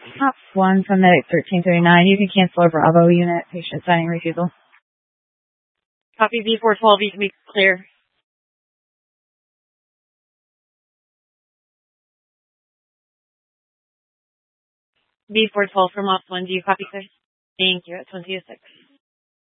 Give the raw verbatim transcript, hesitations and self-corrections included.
Ops one from Medic thirteen thirty-nine. You can cancel a Bravo unit. Patient signing refusal. Copy B four twelve. You can be clear. B four twelve from Ops one. Do you copy, sir? Thank you. At twenty oh six.